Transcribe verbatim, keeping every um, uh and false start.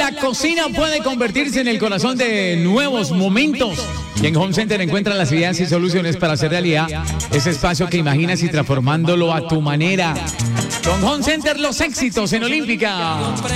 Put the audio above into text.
la cocina puede convertirse en el corazón de nuevos momentos. Y en Home Center encuentran las ideas y soluciones para hacer realidad ese espacio que imaginas y transformándolo a tu manera. Con Home Center, los éxitos en Olímpica.